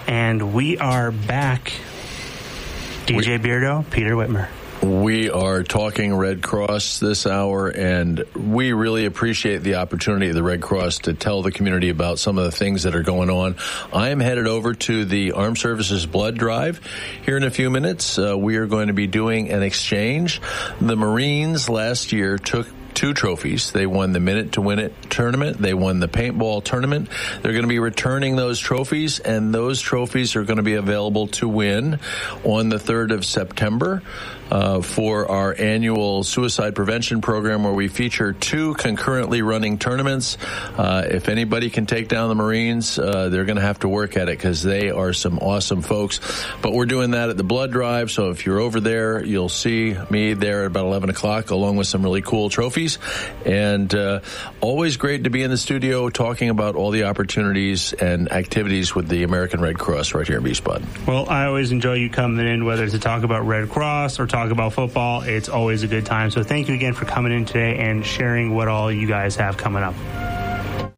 And we are back. DJ Beardo, Peter Whitmer. We are talking Red Cross this hour, and we really appreciate the opportunity of the Red Cross to tell the community about some of the things that are going on. I am headed over to the Armed Services Blood Drive here in a few minutes. We are going to be doing an exchange. The Marines last year took 2 trophies. They won the Minute to Win It tournament. They won the paintball tournament. They're going to be returning those trophies, and those trophies are going to be available to win on the 3rd of September. For our annual suicide prevention program, where we feature 2 concurrently running tournaments. If anybody can take down the Marines, they're going to have to work at it, because they are some awesome folks. But we're doing that at the Blood Drive, so if you're over there, you'll see me there at about 11 o'clock, along with some really cool trophies. And always great to be in the studio talking about all the opportunities and activities with the American Red Cross right here in Wiesbaden. Well, I always enjoy you coming in, whether it's to talk about Red Cross or talk about football. It's always a good time. So thank you again for coming in today and sharing what all you guys have coming up.